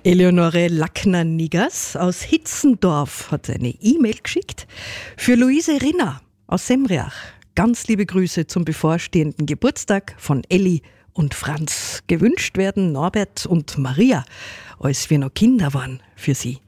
Eleonore Lackner-Niggers aus Hitzendorf hat eine E-Mail geschickt. Für Luise Rinner aus Semriach. Ganz liebe Grüße zum bevorstehenden Geburtstag von Elli und Franz. Gewünscht werden Norbert und Maria, als wir noch Kinder waren, für sie.